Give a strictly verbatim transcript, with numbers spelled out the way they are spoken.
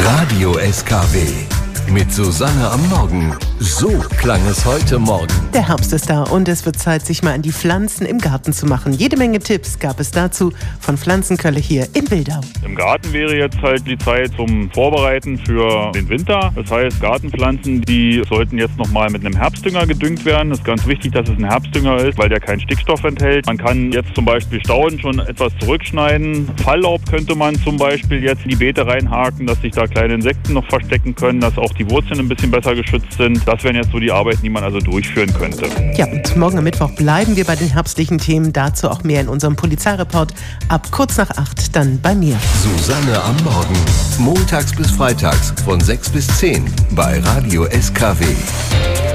Radio S K W mit Susanne am Morgen. So klang es heute Morgen. Der Herbst ist da und es wird Zeit, sich mal an die Pflanzen im Garten zu machen. Jede Menge Tipps gab es dazu von Pflanzenkölle hier in Wildau. Im Garten wäre jetzt halt die Zeit zum Vorbereiten für den Winter. Das heißt, Gartenpflanzen, die sollten jetzt nochmal mit einem Herbstdünger gedüngt werden. Es ist ganz wichtig, dass es ein Herbstdünger ist, weil der keinen Stickstoff enthält. Man kann jetzt zum Beispiel Stauden schon etwas zurückschneiden. Falllaub könnte man zum Beispiel jetzt in die Beete reinhaken, dass sich da kleine Insekten noch verstecken können, dass auch die Wurzeln ein bisschen besser geschützt sind. Das wären jetzt so die Arbeiten, die man also durchführen könnte. Ja, und morgen am Mittwoch bleiben wir bei den herbstlichen Themen. Dazu auch mehr in unserem Polizeireport ab kurz nach acht dann bei mir. Susanne am Morgen. Montags bis freitags von sechs bis zehn bei Radio S K W.